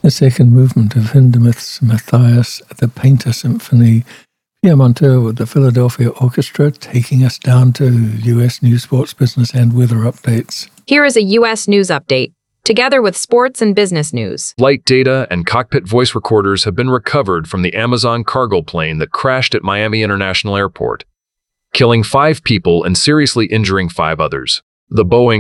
The second movement of Hindemith's Matthias the Painter Symphony. Pierre Monteur with the Philadelphia Orchestra, taking us down to U.S. news, sports, business, and weather updates. Here is a U.S. news update, together with sports and business news. Flight data and cockpit voice recorders have been recovered from the Amazon cargo plane that crashed at Miami International Airport, killing 5 people and seriously injuring 5 others. The Boeing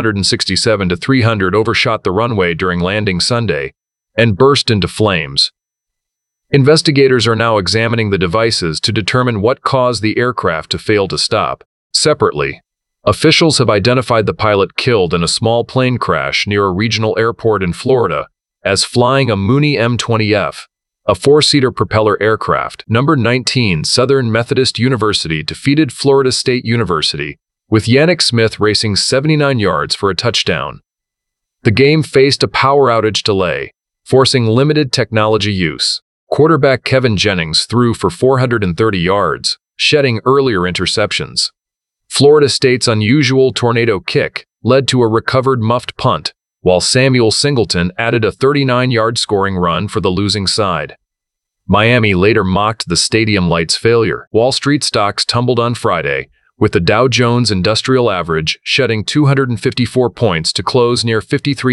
767-300 overshot the runway during landing Sunday and burst into flames. Investigators are now examining the devices to determine what caused the aircraft to fail to stop. Separately, officials have identified the pilot killed in a small plane crash near a regional airport in Florida as flying a Mooney M20F, a 4-seater propeller aircraft. Number 19 Southern Methodist University defeated Florida State University, with Yannick Smith racing 79 yards for a touchdown. The game faced a power outage delay, forcing limited technology use. Quarterback Kevin Jennings threw for 430 yards, shedding earlier interceptions. Florida State's unusual tornado kick led to a recovered muffed punt, while Samuel Singleton added a 39-yard scoring run for the losing side. Miami later mocked the stadium lights failure. Wall Street stocks tumbled on Friday, with the Dow Jones Industrial Average shedding 254 points to close near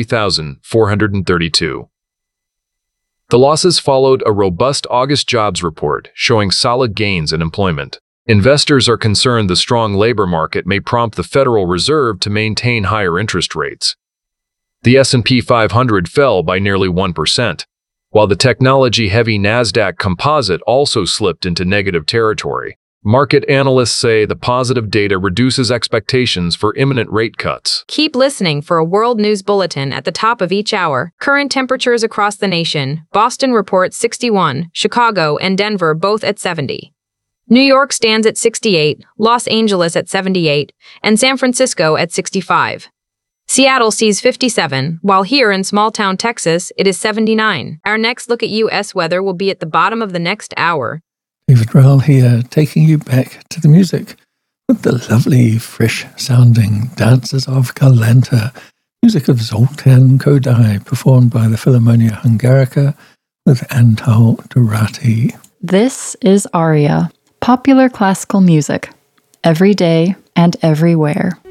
53,432. The losses followed a robust August jobs report showing solid gains in employment. Investors are concerned the strong labor market may prompt the Federal Reserve to maintain higher interest rates. The S&P 500 fell by nearly 1%, while the technology-heavy Nasdaq Composite also slipped into negative territory. Market analysts say the positive data reduces expectations for imminent rate cuts. Keep listening for a world news bulletin at the top of each hour. Current temperatures across the nation. Boston reports 61, Chicago and Denver both at 70. New York stands at 68, Los Angeles at 78, and San Francisco at 65. Seattle sees 57, while here in small-town Texas, it is 79. Our next look at U.S. weather will be at the bottom of the next hour. David Rowell here, taking you back to the music with the lovely, fresh-sounding Dances of Galanta, music of Zoltan Kodály, performed by the Philharmonia Hungarica with Antal Durati. This is Aria, popular classical music, every day and everywhere.